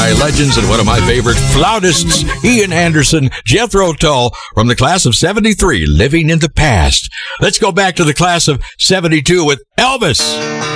my legends and one of my favorite flautists, Ian Anderson, Jethro Tull, from the class of 73, Living in the Past. Let's go back to the class of 72 with Elvis.